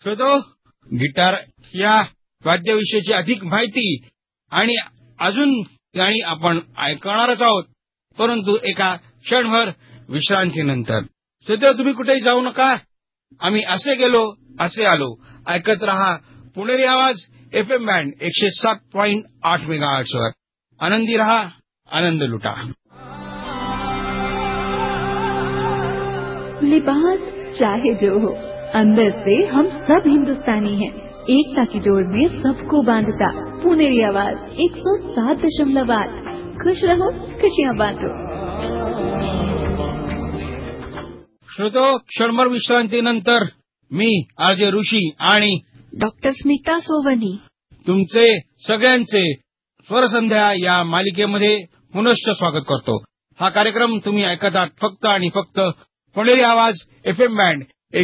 श्रोतो, guitar या वाद्याविषयीची अधिक माहिती आणि अजून गाणी आपण ऐकणारच आहोत, परंतु एका क्षणभर विश्रांतीनंतर. श्रोतो, तुम्ही कुठेही जाऊ नका. आम्ही असे गेलो असे आलो. ऐकत रहा पुणेरी आवाज FM बँड 107.8 मेगाहर्ट्झ वर. आनंदी रहा, आनंद लुटा. लिबास चाहे जो हो, अंदर से हम सब हिंदुस्तानी हैं. एकता की डोर में सबको बांधता पुणेरी आवाज 107.8. खुश रहो, खुशियाँ बांटो. श्रोतो, क्षणभर विश्रांतीनंतर मी आरजे ऋषी आणि डॉक्टर स्मिता सोवनी तुमचे सगळ्यांचे स्वरसंध्या या मालिकेमध्ये पुनश्च स्वागत करतो. हा कार्यक्रम तुम्ही ऐकत आहात फक्त आणि फक्त पुणेरी आवाज FM बँड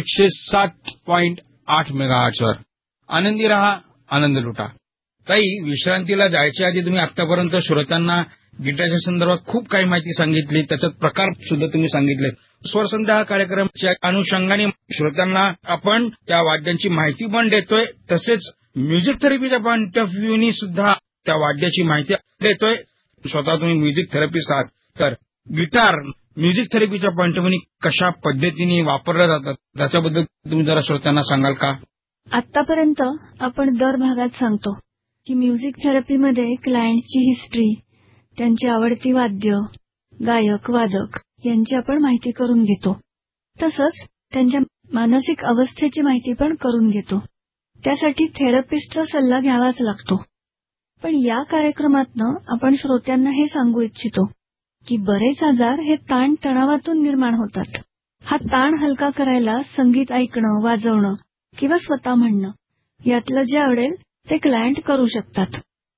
107.8 मेगाहर्ट्झ वर. आनंदी रहा, आनंद लुटा. काही विश्रांतीला जायच्या आधी तुम्ही आतापर्यंत श्रोत्यांना गिटारच्या संदर्भात खूप काही माहिती सांगितली, त्याच्यात प्रकार सुद्धा तुम्ही सांगितले. स्वरसंध्या कार्यक्रमाच्या अनुषंगाने श्रोत्यांना आपण त्या वाद्यांची माहिती पण देतोय, तसेच म्युझिक थेरपीच्या पॉइंट ऑफ व्ह्यूनी सुद्धा त्या वाद्याची माहिती देतोय. स्वतः तुम्ही म्युझिक थेरपिस्ट आहात, तर गिटार म्युझिक थेरपीच्या पॉइंट ऑफ व्ह्यूनी कशा पद्धतीने वापरलं जातात त्याच्याबद्दल तुम्ही जरा श्रोत्यांना सांगाल का? आतापर्यंत आपण दर भागात सांगतो की म्युझिक थेरपीमध्ये क्लायंटची हिस्ट्री, त्यांची आवडती वाद्य, गायक, वादक यांची आपण माहिती करून घेतो. तसंच त्यांच्या मानसिक अवस्थेची माहिती पण करून घेतो. त्यासाठी थेरपिस्टचा सल्ला घ्यावाच लागतो. पण या कार्यक्रमातनं आपण श्रोत्यांना हे सांगू इच्छितो की बरेच आजार हे ताण तणावातून निर्माण होतात. हा ताण हलका करायला संगीत ऐकणं, वाजवणं किंवा स्वतः म्हणणं यातलं जे आवडेल ते क्लायंट करू शकतात.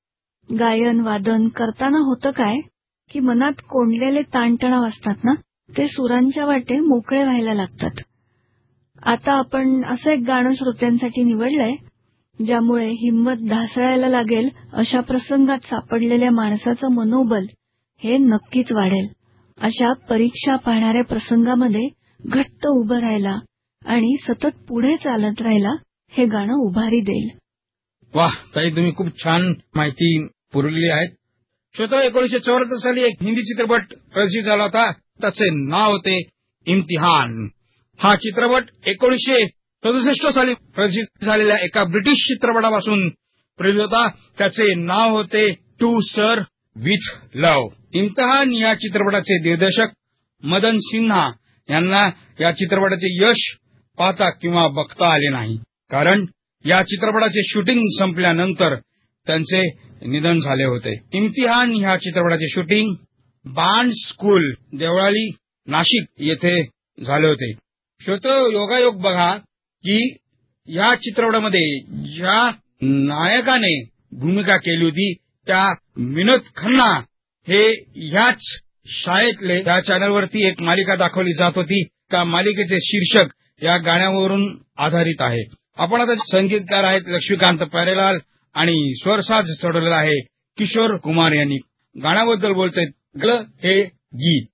गायन वादन करताना होतं काय की मनात कोंडलेले ताणतणाव असतात ना, ते सुरांच्या वाटे मोकळे व्हायला लागतात. आता आपण असं एक गाणं श्रोत्यांसाठी निवडलंय ज्यामुळे हिंमत ढासळायला लागेल अशा प्रसंगात सापडलेल्या माणसाचं मनोबल हे नक्कीच वाढेल. अशा परीक्षा पाहणाऱ्या प्रसंगामध्ये घट्ट उभं राहायला आणि सतत पुढे चालत राहायला हे गाणं उभारी देईल. वाह ताई, तुम्ही खूप छान माहिती पुरवली आहेत. श्रोता, 1974 साली एक हिंदी चित्रपट प्रदर्शित झाला होता. त्याचे नाव होते इम्तिहान. हा चित्रपट 1967 साली प्रदर्शित झालेल्या एका ब्रिटिश चित्रपटापासून प्रेरित होता. त्याचे नाव होते टू सर विथ लव्ह. इम्तिहान या चित्रपटाचे दिग्दर्शक मदन सिन्हा यांना या चित्रपटाचे यश पाहता किंवा बघता आले नाही, कारण या चित्रपटाचे शूटिंग संपल्यानंतर त्यांचे निधन झाले होते. इम्तिहान ह्या चित्रपटाचे शूटिंग बाण स्कूल, देवळाली, नाशिक येथे झाले होते. श्रोतो, योगायोग बघा की या चित्रपटामध्ये ज्या नायकाने भूमिका केली होती त्या विनोद खन्ना हे ह्याच शाळेतले, त्या चॅनलवरती एक मालिका दाखवली जात होती. त्या मालिकेचे शीर्षक या गाण्यावरून आधारित आहे. आपण आता संगीतकार आहेत लक्ष्मीकांत प्यारेलाल आणि स्वरसाज चढवलेला आहे किशोर कुमार यांनी. गाण्याबद्दल बोलतोय हे गीत.